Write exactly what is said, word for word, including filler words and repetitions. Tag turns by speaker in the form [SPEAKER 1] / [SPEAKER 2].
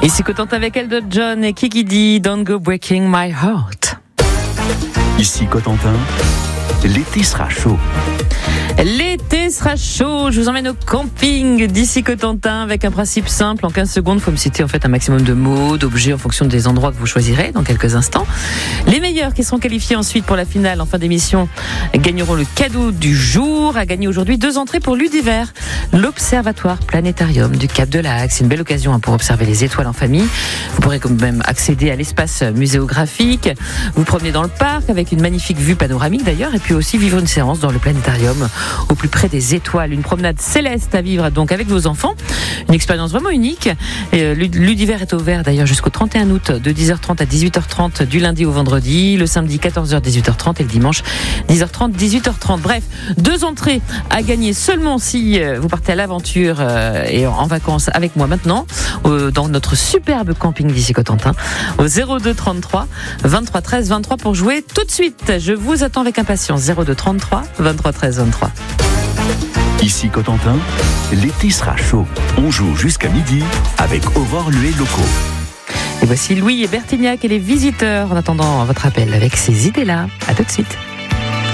[SPEAKER 1] Ici Cotentin avec Elton John et Kiki D, Don't Go Breaking My Heart.
[SPEAKER 2] Ici Cotentin, l'été sera chaud.
[SPEAKER 1] L'été sera chaud, je vous emmène au camping d'ici Cotentin avec un principe simple. En quinze secondes, il faut me citer en fait un maximum de mots, d'objets en fonction des endroits que vous choisirez dans quelques instants. Les meilleurs qui seront qualifiés ensuite pour la finale en fin d'émission gagneront le cadeau du jour. À gagner aujourd'hui deux entrées pour l'Udiver, l'Observatoire Planétarium du Cap de la Hague. C'est une belle occasion pour observer les étoiles en famille. Vous pourrez quand même accéder à l'espace muséographique, vous promener dans le parc avec une magnifique vue panoramique d'ailleurs, et puis aussi vivre une séance dans le planétarium au plus près des étoiles. Une promenade céleste à vivre donc avec vos enfants. Une expérience vraiment unique. Et l'Udiver est ouvert d'ailleurs jusqu'au trente et un août de dix heures trente à dix-huit heures trente du lundi au vendredi, le samedi quatorze heures dix-huit heures trente et le dimanche dix heures trente dix-huit heures trente. Bref, deux entrées à gagner seulement si vous partez à l'aventure et en vacances avec moi maintenant dans notre superbe camping d'ici Cotentin au zéro deux trente-trois vingt-trois treize vingt-trois pour jouer tout de suite. Je vous attends avec impatience. zéro deux trente-trois vingt-trois treize vingt-trois.
[SPEAKER 2] Ici Cotentin, l'été sera chaud. On joue jusqu'à midi avec Aurore Luet Locaux.
[SPEAKER 1] Et voici Louis et Bertignac et les visiteurs en attendant votre appel avec ces idées-là. À tout de suite.